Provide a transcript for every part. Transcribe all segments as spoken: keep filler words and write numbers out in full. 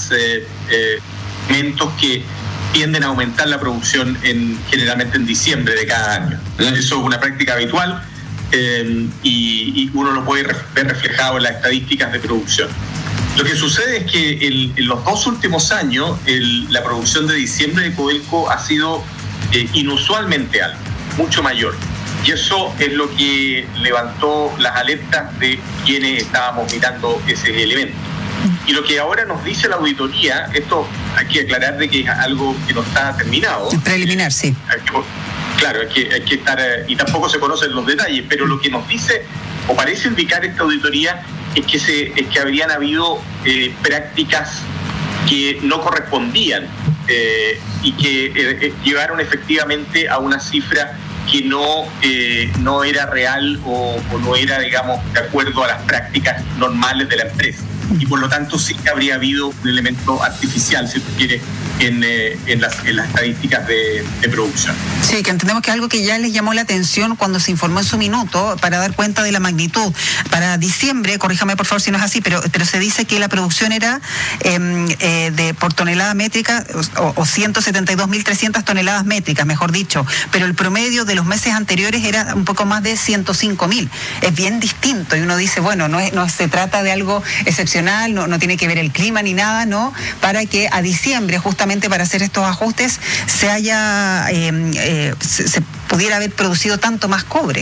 algunos eh, eh, elementos que tienden a aumentar la producción en, generalmente en diciembre de cada año. Eso es una práctica habitual eh, y, y uno lo puede ver reflejado en las estadísticas de producción. Lo que sucede es que el, en los dos últimos años el, la producción de diciembre de Codelco ha sido eh, inusualmente alta, mucho mayor. Y eso es lo que levantó las alertas de quienes estábamos mirando ese elemento. Y lo que ahora nos dice la auditoría, esto hay que aclarar de que es algo que no está terminado. Preliminar, sí. Hay que, claro, hay que, hay que estar, y tampoco se conocen los detalles, pero lo que nos dice, o parece indicar esta auditoría, es que, se, es que habrían habido eh, prácticas que no correspondían eh, y que eh, llevaron efectivamente a una cifra que no, eh, no era real o, o no era, digamos, de acuerdo a las prácticas normales de la empresa. Y por lo tanto sí que habría habido un elemento artificial, si tú quieres, en, eh, en, las, en las estadísticas de, de producción. Sí, que entendemos que algo que ya les llamó la atención cuando se informó en su minuto para dar cuenta de la magnitud. Para diciembre, corríjame por favor si no es así, pero, pero se dice que la producción era eh, eh, de por tonelada métrica o, o ciento setenta y dos mil trescientas toneladas métricas, mejor dicho, pero el promedio de los meses anteriores era un poco más de ciento cinco mil. Es bien distinto y uno dice, bueno, no, es, no se trata de algo excepcional, no, no tiene que ver el clima ni nada, ¿no? Para que a diciembre, justamente para hacer estos ajustes, se haya eh, eh, se, se pudiera haber producido tanto más cobre.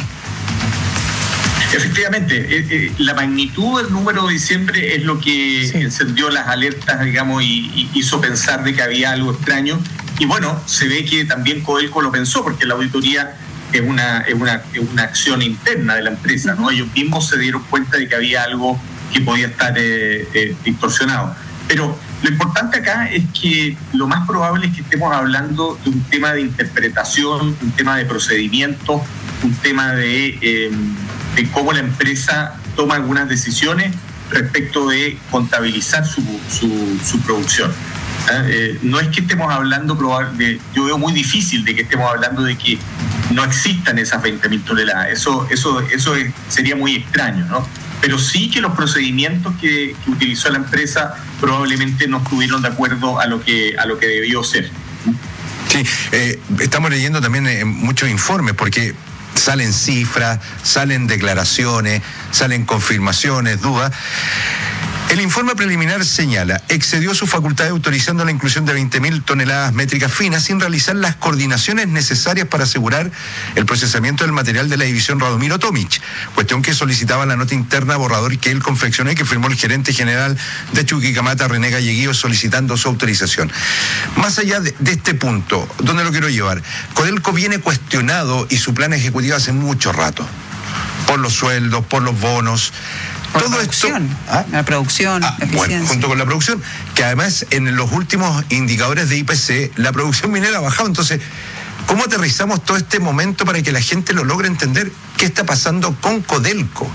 Efectivamente, eh, eh, la magnitud del número de diciembre es lo que sí. encendió las alertas, digamos, y, y hizo pensar de que había algo extraño. Y bueno, se ve que también Codelco lo pensó, porque la auditoría es una, es una, es una acción interna de la empresa, ¿no? Ellos mismos se dieron cuenta de que había algo que podía estar eh, eh, distorsionado. Pero lo importante acá es que lo más probable es que estemos hablando de un tema de interpretación, un tema de procedimientos, un tema de, eh, de cómo la empresa toma algunas decisiones respecto de contabilizar su, su, su producción. Eh, no es que estemos hablando, de, yo veo muy difícil de que estemos hablando de que no existan esas veinte mil toneladas. Eso, eso, eso es, sería muy extraño, ¿no? Pero sí que los procedimientos que, que utilizó la empresa probablemente no estuvieron de acuerdo a lo que, a lo que debió ser. Sí, eh, estamos leyendo también eh, muchos informes porque salen cifras, salen declaraciones, salen confirmaciones, dudas. El informe preliminar señala, excedió su facultad autorizando la inclusión de veinte mil toneladas métricas finas sin realizar las coordinaciones necesarias para asegurar el procesamiento del material de la división Radomiro Tomic, cuestión que solicitaba la nota interna borrador que él confeccionó y que firmó el gerente general de Chuquicamata, René Galleguillo, solicitando su autorización. Más allá de, de este punto, ¿dónde lo quiero llevar? Codelco viene cuestionado y su plan ejecutivo hace mucho rato, por los sueldos, por los bonos. Por todo la producción, esto, ¿ah? la producción, ah, la bueno, junto con la producción, que además en los últimos indicadores de I P C, la producción minera ha bajado. Entonces, ¿cómo aterrizamos todo este momento para que la gente lo logre entender qué está pasando con Codelco?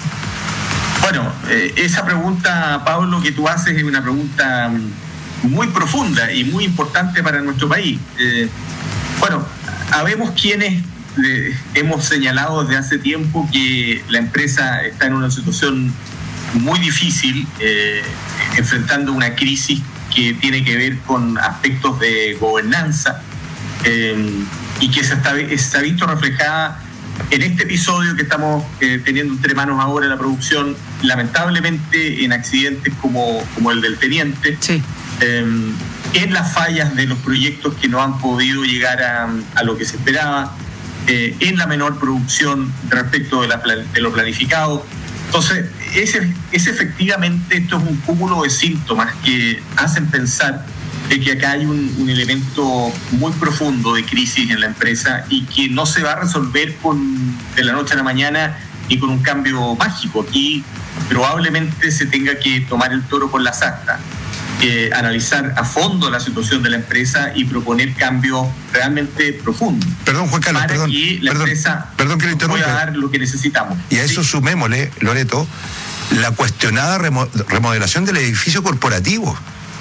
Bueno, eh, esa pregunta, Pablo, que tú haces es una pregunta muy profunda y muy importante para nuestro país. Eh, bueno, habemos quienes Eh, hemos señalado desde hace tiempo que la empresa está en una situación muy difícil, eh, enfrentando una crisis que tiene que ver con aspectos de gobernanza eh, y que se, está, se ha visto reflejada en este episodio que estamos eh, teniendo entre manos ahora en la producción, lamentablemente en accidentes como, como el del Teniente, sí. eh, en las fallas de los proyectos que no han podido llegar a, a lo que se esperaba, Eh, en la menor producción respecto de, la, de lo planificado. Entonces, es, es efectivamente, esto es un cúmulo de síntomas que hacen pensar de que acá hay un, un elemento muy profundo de crisis en la empresa y que no se va a resolver con, de la noche a la mañana ni con un cambio mágico. Aquí probablemente se tenga que tomar el toro por las astas. Eh, analizar a fondo la situación de la empresa y proponer cambios realmente profundos. Perdón, Juan Carlos, para perdón, que la perdón, empresa perdón que lo interrumpa. pueda dar lo que necesitamos. Y a eso ¿sí? sumémosle, Loreto, la cuestionada remodelación del edificio corporativo.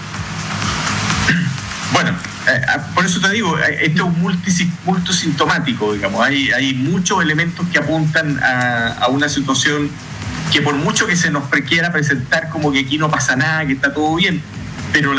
Bueno, eh, por eso te digo, esto es un multisintomático, digamos. Hay, hay muchos elementos que apuntan a, a una situación que por mucho que se nos quiera presentar como que aquí no pasa nada, que está todo bien, pero la